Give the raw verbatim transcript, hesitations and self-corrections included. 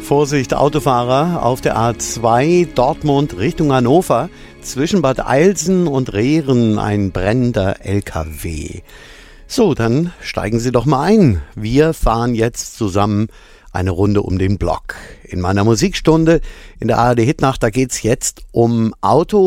Vorsicht, Autofahrer auf der A zwei Dortmund Richtung Hannover. Zwischen Bad Eilsen und Rehren ein brennender L K W. So, dann steigen Sie doch mal ein. Wir fahren jetzt zusammen eine Runde um den Block. In meiner Musikstunde in der A R D Hitnacht, da geht's jetzt um Autos.